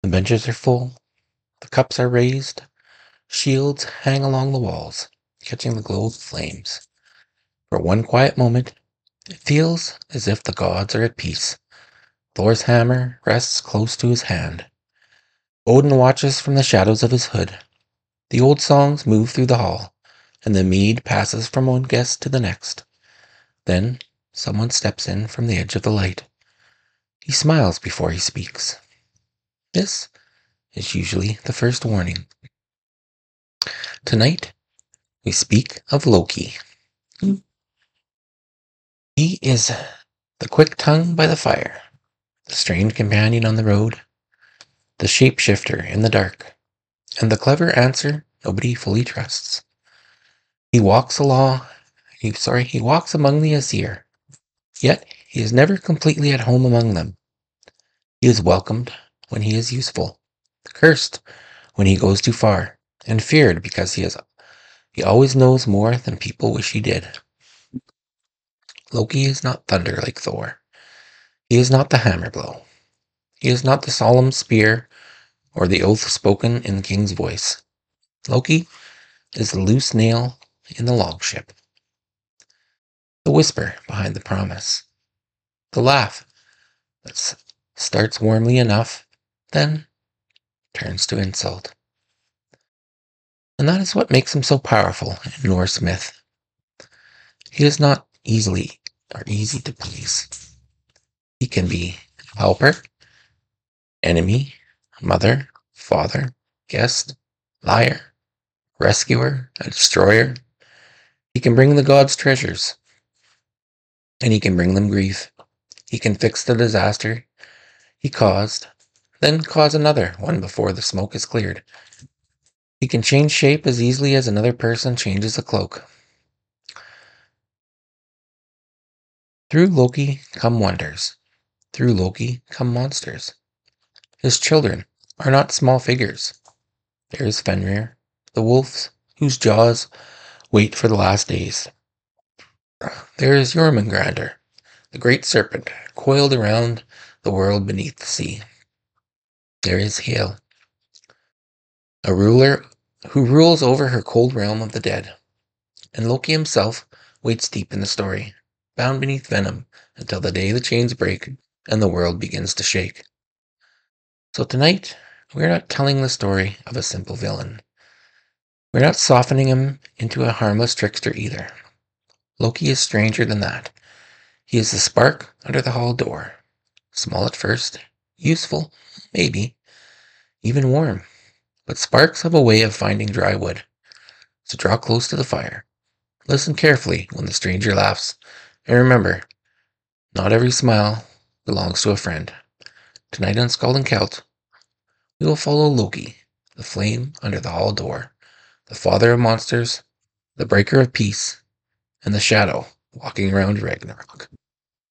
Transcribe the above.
The benches are full, the cups are raised, shields hang along the walls, catching the glow of flames. For one quiet moment, it feels as if the gods are at peace. Thor's hammer rests close to his hand. Odin watches from the shadows of his hood. The old songs move through the hall, and the mead passes from one guest to the next. Then someone steps in from the edge of the light. He smiles before he speaks. This is usually the first warning. Tonight, we speak of Loki. He is the quick tongue by the fire, the strange companion on the road, the shapeshifter in the dark, and the clever answer nobody fully trusts. He walks among the Aesir, yet he is never completely at home among them. He is welcomed when he is useful, cursed when he goes too far, and feared because he always knows more than people wish he did. Loki is not thunder like Thor. He is not the hammer blow. He is not the solemn spear or the oath spoken in the king's voice. Loki is the loose nail in the logship, the whisper behind the promise, the laugh that starts warmly enough, then turns to insult. And that is what makes him so powerful in Norse myth. He is not easy to please. He can be helper, enemy, mother, father, guest, liar, rescuer, a destroyer. He can bring the gods treasures, and he can bring them grief. He can fix the disaster he caused, then cause another one before the smoke is cleared. He can change shape as easily as another person changes a cloak. Through Loki come wonders. Through Loki come monsters. His children are not small figures. There is Fenrir, the wolf whose jaws wait for the last days. There is Jormungandr, the great serpent coiled around the world beneath the sea. There is Hel, a ruler who rules over her cold realm of the dead. And Loki himself waits deep in the story, bound beneath venom until the day the chains break and the world begins to shake. So tonight, we're not telling the story of a simple villain. We're not softening him into a harmless trickster either. Loki is stranger than that. He is the spark under the hall door. Small at first, useful, maybe, even warm. But sparks have a way of finding dry wood. So draw close to the fire. Listen carefully when the stranger laughs. And remember, not every smile belongs to a friend. Tonight on Skull and Celt, we will follow Loki, the flame under the hall door, the father of monsters, the breaker of peace, and the shadow walking around Ragnarok.